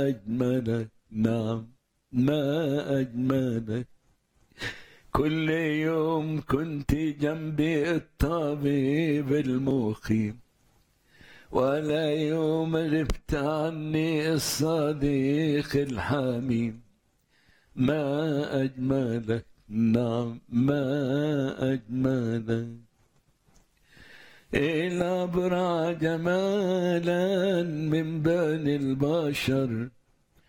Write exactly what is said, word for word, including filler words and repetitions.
أجملك، نعم ما أجملك. كل يوم كنت جنبي الطبيب المقيم، ولا يوم غبت عني الصديق الحميم. ما أجملك، نعم ما أجملك. إلى أبرع جمالا من بني البشر،